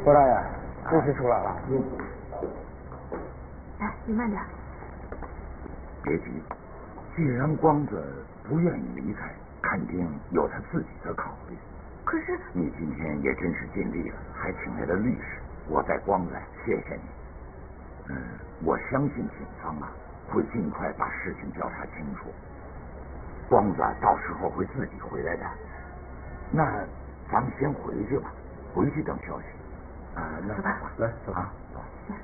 郭大爷，律师出来了。 哎，你慢点。 别急，既然光子不愿意离开，肯定有他自己的考虑。 可是你今天也真是尽力了，还请来了律师，我在光在谢谢你。我相信警方啊会尽快把事情调查清楚。光子到时候会自己回来的。那咱们先回去吧，回去等消息。那走吧， 来走啊。 行。